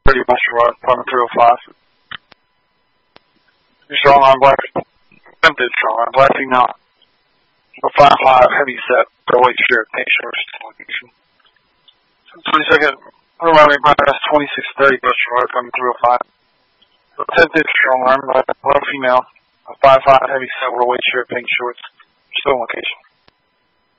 2630 Buster Road, apartment 305. Strong arm black, attempted strong arm black female. 5'5", heavy set, white shirt, pink shorts, location. 22nd, around bypass 2630 Buster Road, apartment 305. Attempted strong arm black female. 5'5", heavy set, white shirt, pink shorts, still location.